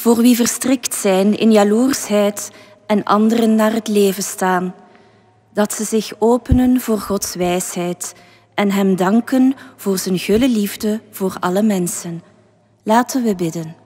voor wie verstrikt zijn in jaloersheid en anderen naar het leven staan. Dat ze zich openen voor Gods wijsheid en Hem danken voor zijn gulle liefde voor alle mensen. Laten we bidden.